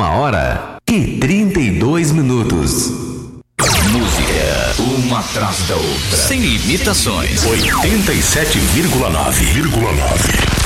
1h32. Música, uma atrás da outra. Sem limitações. 87,9.